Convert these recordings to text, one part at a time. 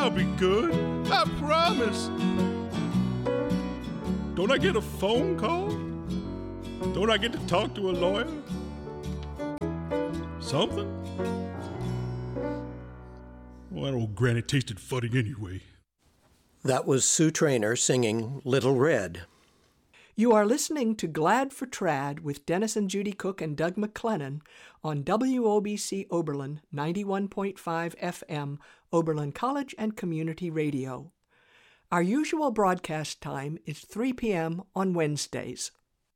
I'll be good. I promise. Don't I get a phone call? Don't I get to talk to a lawyer? Something? Well, that old granny tasted funny anyway. That was Sue Traynor singing Little Red. You are listening to Glad for Trad with Dennis and Judy Cook and Doug McLennan on WOBC Oberlin 91.5 FM, Oberlin College and Community Radio. Our usual broadcast time is 3 p.m. on Wednesdays.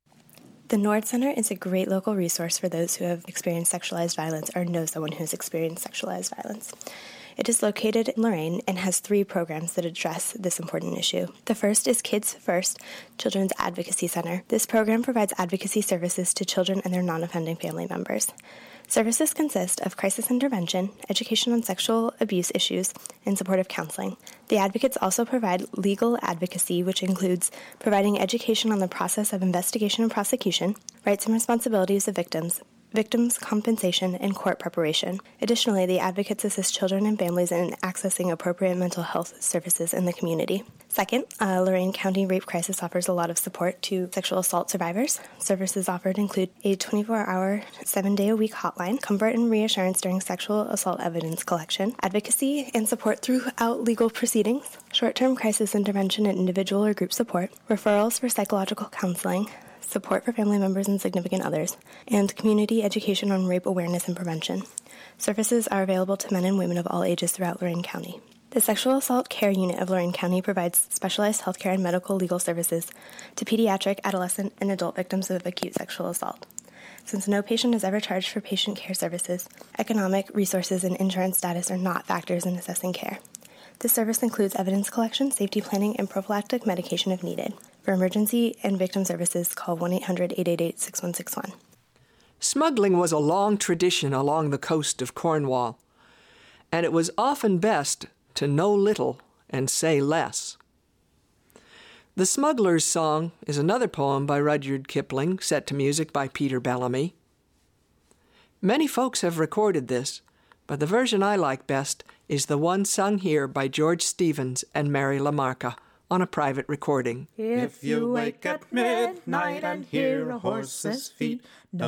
The Nord Center is a great local resource for those who have experienced sexualized violence or know someone who has experienced sexualized violence. It is located in Lorain and has 3 programs that address this important issue. The first is Kids First Children's Advocacy Center. This program provides advocacy services to children and their non-offending family members. Services consist of crisis intervention, education on sexual abuse issues, and supportive counseling. The advocates also provide legal advocacy, which includes providing education on the process of investigation and prosecution, rights and responsibilities of victims compensation, and court preparation. Additionally, the advocates assist children and families in accessing appropriate mental health services in the community. Second, Lorain County Rape Crisis offers a lot of support to sexual assault survivors. Services offered include a 24-hour, 7-day-a-week hotline, comfort and reassurance during sexual assault evidence collection, advocacy and support throughout legal proceedings, short-term crisis intervention and individual or group support, referrals for psychological counseling, support for family members and significant others, and community education on rape awareness and prevention. Services are available to men and women of all ages throughout Lorain County. The Sexual Assault Care Unit of Lorain County provides specialized healthcare and medical legal services to pediatric, adolescent, and adult victims of acute sexual assault. Since no patient is ever charged for patient care services, economic, resources, and insurance status are not factors in assessing care. This service includes evidence collection, safety planning, and prophylactic medication if needed. For emergency and victim services, call 1-800-888-6161. Smuggling was a long tradition along the coast of Cornwall, and it was often best to know little and say less. The Smuggler's Song is another poem by Rudyard Kipling, set to music by Peter Bellamy. Many folks have recorded this, but the version I like best is the one sung here by George Stevens and Mary LaMarca on a private recording. If you wake at midnight and hear a horse's feet, don't